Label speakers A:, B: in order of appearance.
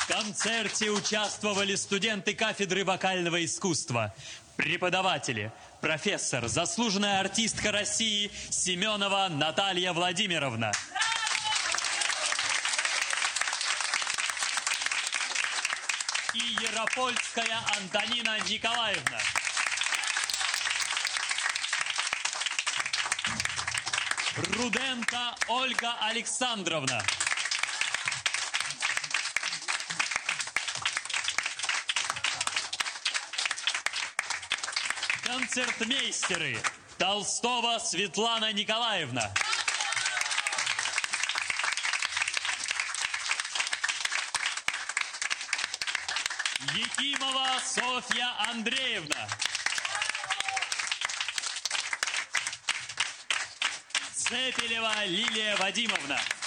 A: В концерте участвовали студенты кафедры вокального искусства, преподаватели, профессор, заслуженная артистка России Семенова Наталья Владимировна. И Яропольская Антонина Николаевна. Руденко Ольга Александровна. Концертмейстеры Толстова Светлана Николаевна. Якимова Софья Андреевна. Цепелева Лилия Вадимовна.